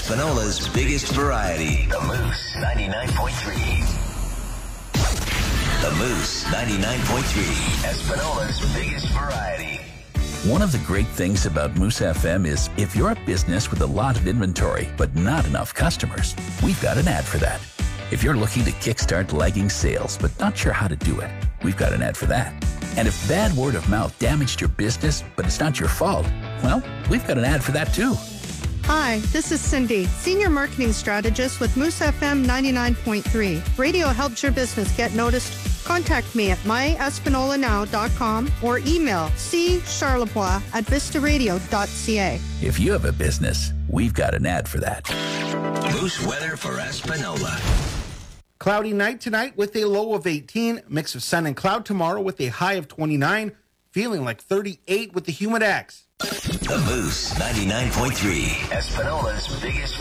Espinola's biggest variety. The Moose 99.3. The Moose 99.3. Espinola's biggest variety. One of the great things about Moose FM is if you're a business with a lot of inventory but not enough customers, we've got an ad for that. If you're looking to kickstart lagging sales but not sure how to do it, we've got an ad for that. And if bad word of mouth damaged your business but it's not your fault, well, we've got an ad for that too. Hi, this is Cindy, Senior Marketing Strategist with Moose FM 99.3. Radio helps your business get noticed. Contact me at myespinolanow.com or emailccharlebois@vistaradio.ca. If you have a business, we've got an ad for that. Moose weather for Espinola. Cloudy night tonight with a low of 18. Mix of sun and cloud tomorrow with a high of 29. Feeling like 38 with the humid X. The Moose 99.3. Espinola's biggest